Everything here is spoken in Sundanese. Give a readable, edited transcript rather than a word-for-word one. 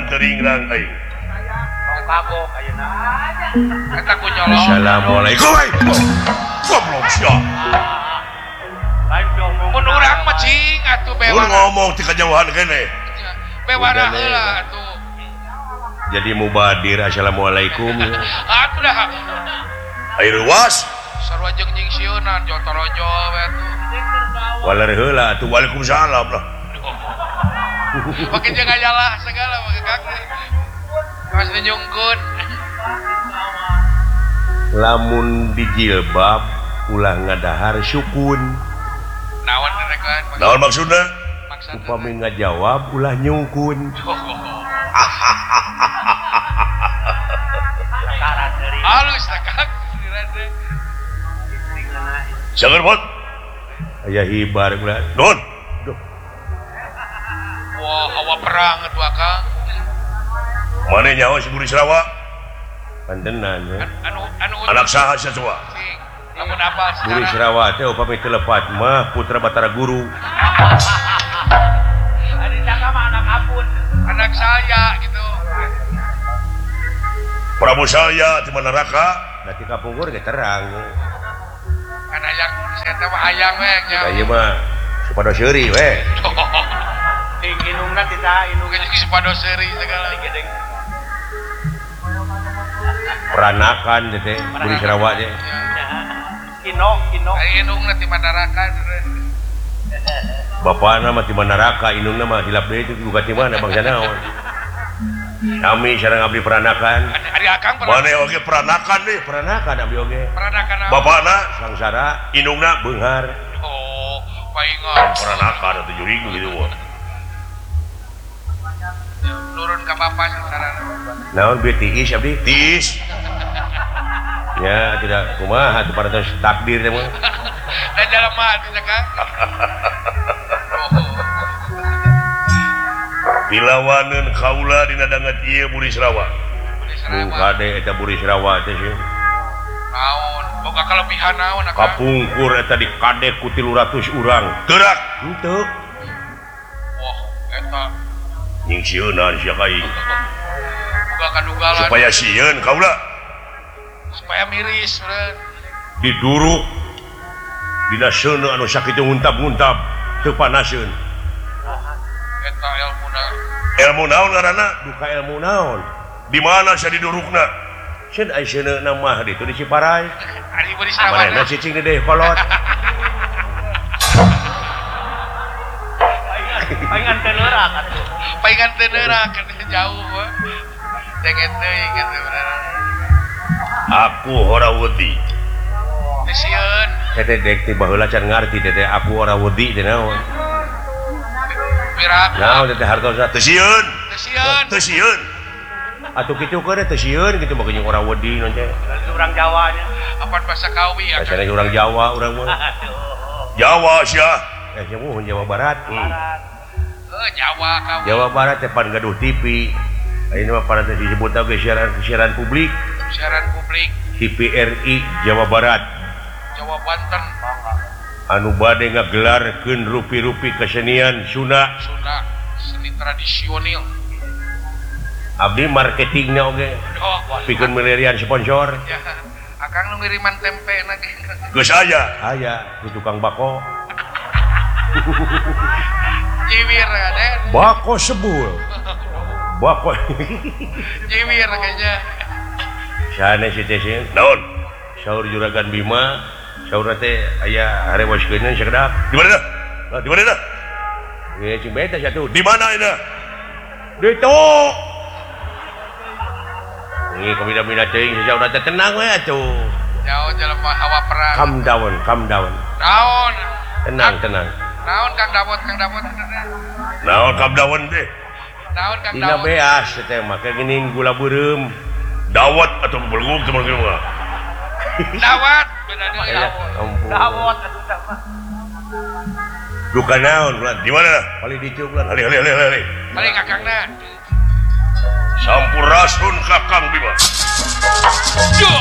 jalan teringrang aing. Kagok ayeuna. Eta ku nyolong. Assalamualaikum. Goblok sia. Lain ngomong. Mun urang mah cing atuh bewa. Mun ngomong ti kajauhan kene. Bewana heula atuh. Jadi mubadir assalamualaikum. Atuh dah. Air was. Sarua jeung nying sieunan jotorojo we atuh. Walar heula atuh waalaikumsalam lah. Pakai jaga jala segala pakai kaki. Mas nyungkun. Lamun di jilbab ulah ngadahar sukun. Naon derekan? Naon maksudna? Upami ngajawab ulah nyungkun. Halus takak. Jangan bot. Aya hibar ulah. Don. Wah, hawa perang atuh Kang. Mana nyawa si Buri Serawa? Pantenan ya. Anak saha sasua? Lamun apa Buri Serawa teh upami teu lepat mah putra Batara Guru. Ari Caka mah anak apun. Anak saya gitu. Prabu saya di mana neraka? Da ti kapungkur ge terang. Kan hayang saya teh mah hayang we nya. Da ieu mah supados seuri we. Ting inungna kita inung jeung supados seuri segala gedeng. Peranakan teh Buri Serawa teh. Kino. Ari inungna ti manarakan. Bapana mah ti neraka, indungna mah hilap deui teh buka ti mana bangsa naon. Kami sareng abdi peranakan. Ari Akang Mane oge peranakan nih. Peranakan abdi oge. peranakan apa? Bapana Sangsara indungna beunghar. Oh, paingan. peranakan atau juring gitu. Nurun ka bapa sarana. Naon bieu tiis abdi? Tis. Ya, tidak kumaha teu parantos takdir teh mah. Da jelema atuh Kang. Dilawaneun kaula dina dangat ieu Buri Serawa. Bung kade eta Buri Serawa teh sih. Naon? Boga kalebihan naon Kang? Kapungkur eta dikade ku 300 urang. Gerak. Henteu. Wah, eta Nying sieunan sia ka aing. boga kadugalan Supaya sieun kaula supaya miris meureun. Diduruk dina seuneu anu sakitu nguntab-nguntab teu panaseun. Eta ilmuna ilmu naon ngaranna? Duka ilmu naon? Di mana sia didurukna? Ceun aya seuneuna mah ditu di Ciparai. Ari Buri Serawa. Manehna cicing deui kolot. Paingan teu neurak atuh. Paingan teu neurak kan jauh we. Denget deui gitu beneran. Aku Horawudi. Teu sieun. Tete dek ti baheula can ngarti tete aku ora wedi teh naon. Piraku. Naon tete hartosa Teu sieun. Teu sieun. Teu sieun. atuh kitu keun teh sieun kitu mah jeung urang wedi non teh. Urang Jawa nya. Apaan bahasa Kawi ya? Basana urang Jawa urang mah. Jawa sia. Nya mun Jawa Barat. Jawa Kawi. Jawa Barat teh pan gaduh TV. Ayeuna mah parantos disebut ge siaran publik. Siaran publik TVRI Jawa Barat. Jawa Banten. Anu bade ngagelarkeun rupi-rupi kesenian Sunda. Sunda seni tradisional. Abdi marketingnya oge. Oh, Pikeun milerian sponsor. ya. Akang nu ngiriman tempe lagi. Geus aya. Aya di tukang bako. Jiwir ya, Den. Bako sebul. Bako. Jiwir kayaknya. Sana si teh sieun. Naon? Saur Juragan Bima, saur teh aya harewaskeunna sakedap. Di mana dah? Di mana dah? Ge cing beta satu. Di mana ini? Ditu. Ini kamina-mina teuing saur teh tenang we atuh. Jauh jelema hawa perang. Calm down. Naon? Tenang. Naon Kang Damot? Naon kabdawan teh? Naon Kang Dina Damot? beas teh make geuning gula beureum. Dawat atau belum teman kita? Dawat, beda deui Ya, dawat. ampun. Dawat. Duka naon bulan? Di mana? Paling dicuk bulan. Ali. Paling Akangna. Sampurasun Kakang Bima. Duh.